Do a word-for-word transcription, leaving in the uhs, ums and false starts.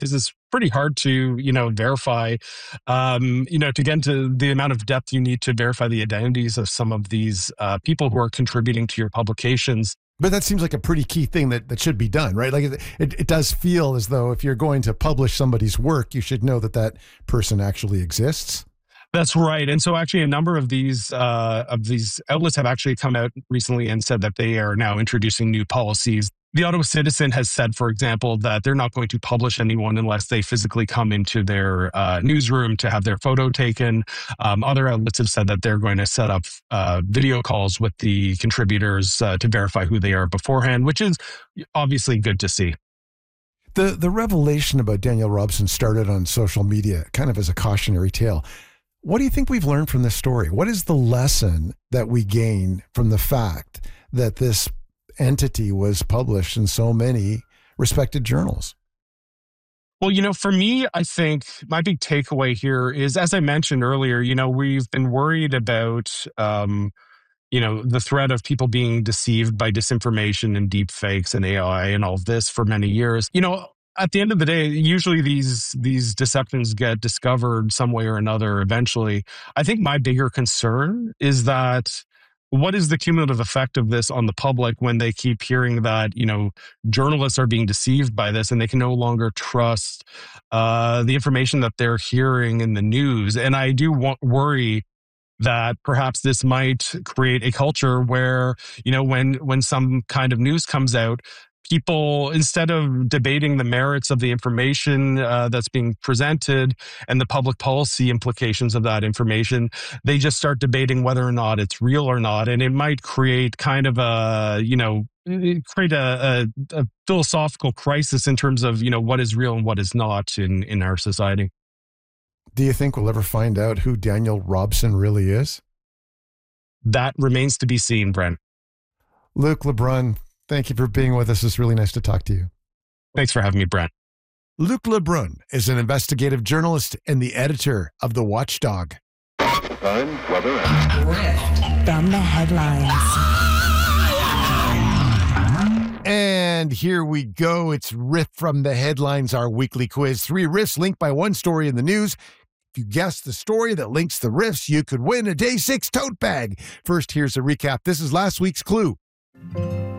This is pretty hard to, you know, verify, um, you know, to get into the amount of depth you need to verify the identities of some of these uh, people who are contributing to your publications. But that seems like a pretty key thing that, that should be done, right? Like it, it, it does feel as though if you're going to publish somebody's work, you should know that that person actually exists. That's right. And so actually a number of these uh, of these outlets have actually come out recently and said that they are now introducing new policies. The Ottawa Citizen has said, for example, that they're not going to publish anyone unless they physically come into their uh, newsroom to have their photo taken. Um, other outlets have said that they're going to set up uh, video calls with the contributors uh, to verify who they are beforehand, which is obviously good to see. The, the revelation about Daniel Robson started on social media kind of as a cautionary tale. What do you think we've learned from this story? What is the lesson that we gain from the fact that this entity was published in so many respected journals? Well, you know, for me, I think my big takeaway here is, as I mentioned earlier, you know, we've been worried about, um, you know, the threat of people being deceived by disinformation and deep fakes and A I and all of this for many years. You know, at the end of the day, usually these these deceptions get discovered some way or another eventually. I think my bigger concern is that what is the cumulative effect of this on the public when they keep hearing that, you know, journalists are being deceived by this and they can no longer trust uh, the information that they're hearing in the news? And I do want, worry that perhaps this might create a culture where, you know, when when some kind of news comes out, people, instead of debating the merits of the information uh, that's being presented and the public policy implications of that information, they just start debating whether or not it's real or not. And it might create kind of a, you know, create a, a, a philosophical crisis in terms of, you know, what is real and what is not in, in our society. Do you think we'll ever find out who Daniel Robson really is? That remains to be seen, Brent. Luc Lebrun, thank you for being with us. It's really nice to talk to you. Thanks for having me, Brent. Luc Lebrun is an investigative journalist and the editor of The Watchdog. Time, weather, and Riff from the headlines. And here we go. It's Riff from the Headlines, our weekly quiz. Three riffs linked by one story in the news. If you guess the story that links the riffs, you could win a day six tote bag. First, here's a recap. This is last week's clue.